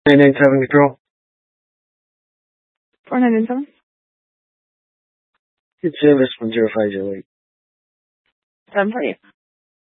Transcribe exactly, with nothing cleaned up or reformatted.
nine nine seven control. four nine nine seven. Good service one zero five zero eight. seven for you.